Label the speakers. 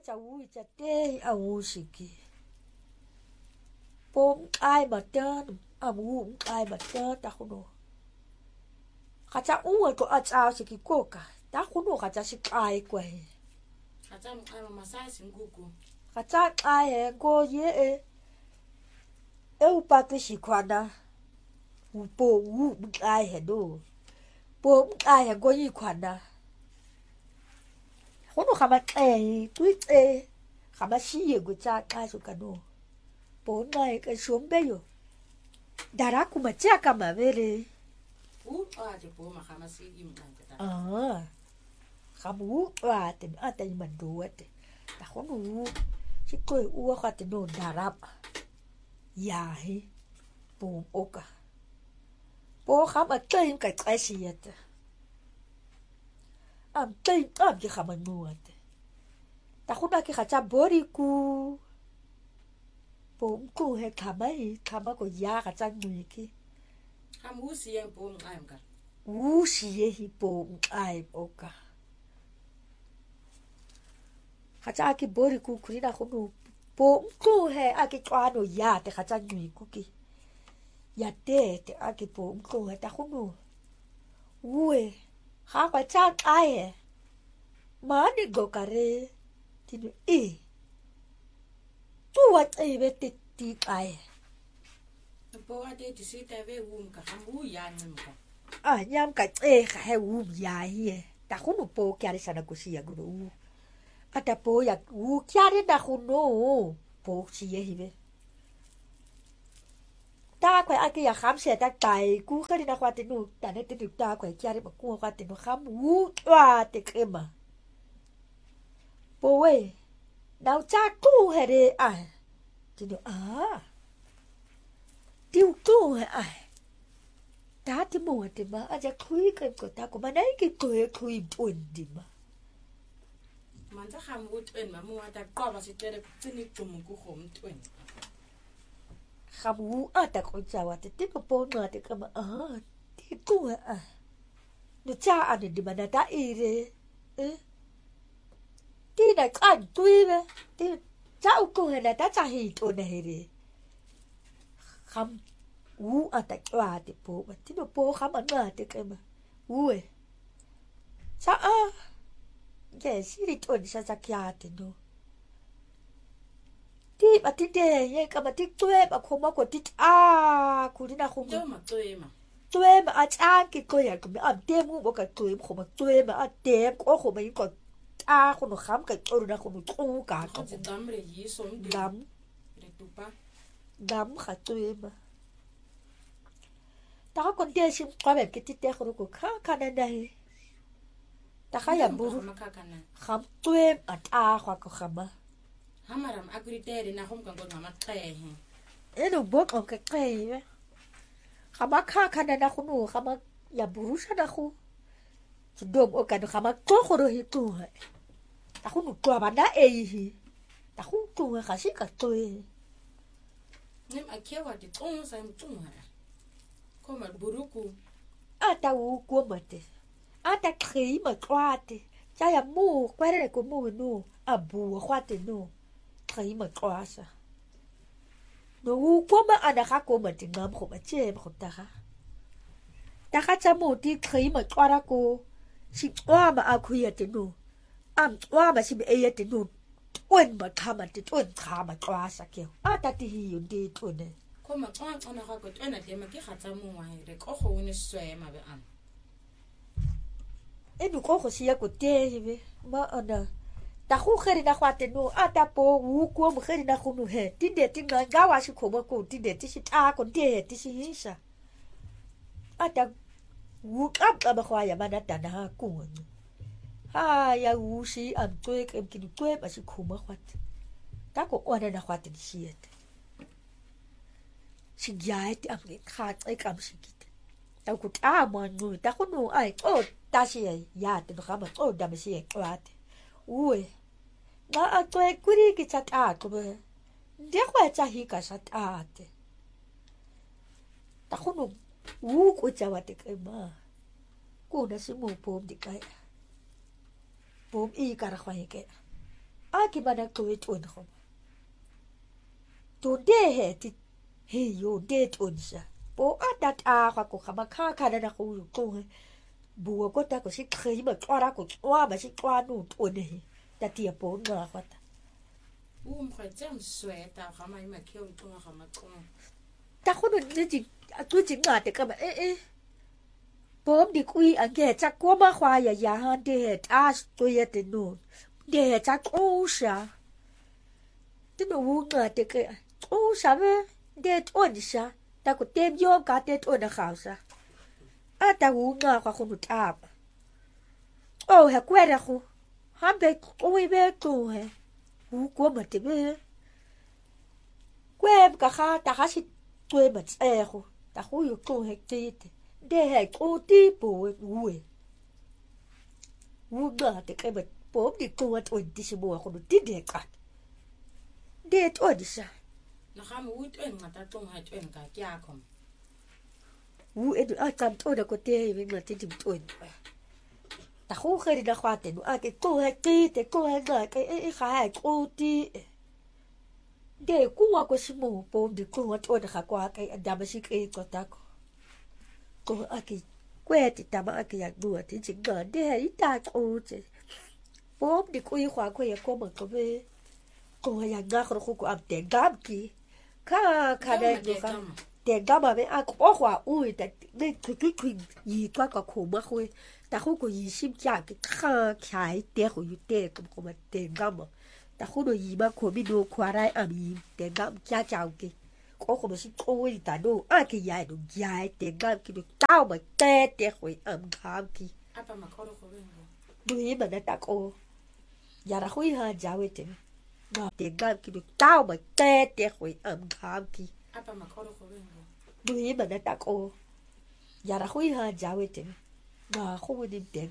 Speaker 1: จะวูจะเต้อาวูสิกีปมไอมาเดินอาวูไอมาเดินตาคุณโอข้าจะอู้ก็อาจเอาสิกีโกกะตาคุณโอข้าจะสิไอกว่า
Speaker 2: ข้าจะไอมาใส่สิงกูกู
Speaker 1: ข้าจะไอก็เย่อุปกรณ์สิขวานะอูปวูไอเห็นดูปมไอก็ยี่ขวานะคุณโอข้ามาตุ้ยข้ามาชี้กูจะไอสุกันโอปนไงก็ชมเบยดาราคุมาเจ้ากันมาเวรี
Speaker 2: จะปูมาข้ามาซีอิ่มกันก็ได้
Speaker 1: ข้ามูแต่แต่ยังมันรู้แต่คนรู้ชิคกี้พายเขาจะโดนดาราอย่าให้ปูมอกปูข้ามาเต้นกับใครเสียดเต้นที่ข้ามันนัวแต่คนนั้นเขาจะบริกูผมกูให้ข้ามาก็ยากจังมือกี้
Speaker 2: ข้ามูเสียงปูมไอ้กัน
Speaker 1: เสียหิผมไอ้อกข้าจะอากิบริกูคุยนะคนนู้ผมกูให้อากิจวานุยาแต่ข้าจะมือกูกี้ยาเต้แต่อากิผมกูให้แต่คนนู้ข้าก็จะไอ้มานี่ก็กระเรที่นี่ตัวเวติดตีไอ
Speaker 2: ปูอาเดติสิแต่เววุมกับข้ามูยานมันกัน
Speaker 1: ยามกับค่ะให้วุมยาเฮียแต่คุณปูแกได้สนักกุศลกูรู้แต่ปูอยากแกได้แต่คุณโน่ปูเสียหิเวตาใครอากิอยากข้ามเสียตาไก่กูก็ได้นักว่าตินูแต่ในติดตาใครแกได้มากูว่าตินูข้ามว่าติดเอ็มปูเว้เราจะกู้ให้ได้ทีนี้ดิวกู้ให้ตาที่มัวที่มาอาจจะคุยกันก็ตาก็มาได้กี่คุยปุ่นดิมา
Speaker 2: มันจะคำพูดอื่นมามัวแต่ก็มาสิเจอได้ที่นี่จุ่มกูขมอื่น
Speaker 1: คำพูดแต่คนจะว่าที่ก็ปนมาที่ก็มาที่กู้หนูจ้าอันนี้ดิมันได้ที่ไหนกันตุยไหมที่เจ้ากูเห็นแต่จะหิตัวไหนเลยคำแต่ว่าที่ปูที่หนูปูคำอันมาที่กันมาจ้าแย่สิริตัวนี้จะกี่อาทิตย์นูที่มาที่เดียยังกับมาที่ตัวมาคงมากกว่าที่คุณที่น่าคงตัวมาอาจารย์กี่ก็อย่างกับไม่เต็มบอกกับตัวคงมาตัวมาเต็มก็คงไม่ยิ่งกว่าคนหนูข้ามกับตัวนะคนหนูตู้กันดำค่ะตัวมาแต่เขาคนเดียวชิมความแบบกิจเดียวคนกูข้าขนาดไหนแต่ข้าอยากบูรุข้ามตัวความก็ข้ามมา
Speaker 2: ฮามารำอักริเตอร์นะข้อมกันก็มาเตะ
Speaker 1: หนูบอกออกกันไกลไหมข้ามาข้าขนาดนั้นคนหนูข้ามาอยากบูรุชนะคุณจะดมโอกาสข้ามาตัวคนเราหิตัวแต่คุณหนูตัวมันได้แต่คุณตัวข้าสิกับตัว
Speaker 2: นี่มาเขียวว่าที่ตุ้งใส่ตุ้งอะไรก็มาบุรุกู
Speaker 1: แต่วูกลัวหมดเลยแต่ขี้หมดควาดใจอยากมูกไปได้กูมูนูบัวควาดนูขี้หมดควาซะหนูกลัวมานะคะกูเหมือนจะงามผมเจ็บผมตาค่ะแต่ข้าจะมูที่ขี้หมดควาดกูสิว่ามาคุยกันนูว่ามาสิเอตินูอ้วนมาข้ามันติอ้วนข้ามันควาสักเกี่ยวแต่ที่อยู่ดีทุนเนี่ย
Speaker 2: คนมาอ้วนนะคะก็อ้วนอะไรมาที่ข้าจะมูไว้เด็กก็คงเนี่ยสวยมาแบบ
Speaker 1: หนูก็ขอเสียกูเต้ใช่ไหมมาแต่คู่เคยได้นักว่าแต่หนูแต่โปวูกลัวมันเคยได้นักคนหนูเห็นที่เด็ดที่เงินก้าวชิคุมากูที่เด็ดที่ชิคนเด็ดที่ชิฮิชาแต่วูกับมาควายมานั่นแต่นะกูอย่าวูสิตัวเองกินตัวมาชิคุมาควาแต่ก็อ้วนนักว่าแต่เสียดชิยายที่เงินขาดกำชิกิตแต่กูมันหนูแต่คนหนูตาเสียยาแต่หนูข้ามันดำเสียกว่างั้นตัวกูรีกิจกูเบเดี๋ยวว่าจะหิกาชัดแต่คนหนูกูจะว่าติดมากูน่ะสิมูปมดิกายปมอีการควายแก aki mana tuwe tuon khom tu de he ti he yo de tuon sa po adat a ko khama kha kha na ko tu bùa có ta có sĩ khơi mà qua ra của qua mà sĩ qua nụ tuần này ta tiệp bốn ngờ quá ta
Speaker 2: phải chăm sửa ta không ai mà kêu tung không mà tung
Speaker 1: ta không được như chị tôi chỉ ngờ thì các bạn bốm đi quy anh kể chắc qua mà khoa ya hơn để ta tôi ya tên nụ để chắc ô sa tên nụ ngờ thì cái ô sa về để tuần sa ta có tem vô cả để tuần là khảo sa ta uống ngà qua không được áp, hay quên ra không, hắn bị ôi bé tu hay, uống quá mà thì bé, quên cả khá ta khá xịt quên mà xe không, ta không yêu tu hay gì thế, để hay cô đi bộ uống ngà thì cái bật bốm đi tu ăn tuần đi xem bùa không được tít để cả, để tuần đi sao,
Speaker 2: nó khám uống tuần mà ta tung hay tuần cả gia không
Speaker 1: em chăm tôi đã có tiền với người tin chim tuần ta khôngเคยได้khoa tiền cái cô hay ti cái cô hay người cái khá hay cô ti để cô có sự mù bom để cô tôi đã khá qua cái anh đam sĩ cái có ta cô cái quê thì ta mà cái dạng đùa thì chỉ ngờ để ta cô chứ bom để cô khóa cô mà có về cô hay dạng ngã cô có ăn tiền gam kì khá đây được không tiền đó mà mấy ai có hòa ui tại đây cái gì qua có khổ mà thôi ta không có gì xin trả cái khai tiền của tiền cũng mà tiền đó mà ta không được gì mà của mình đồ qua đây gì tiền đó cha chào cái có mà xin ôi ta đồ cái dài đồ dài tiền đó cái đồ tao mà tiền của khám cái
Speaker 2: apa mà có đâu có bên
Speaker 1: đuôi mà nó ta cô giờ đã khối hơn giáo vậy chứ tiền đó cái đồ tao mà tiền của khám cái
Speaker 2: apa mà có đâu có bên
Speaker 1: đuôi mà nó ta cô giờ đã khối hơn giáo vậy chứ không có điểm tiền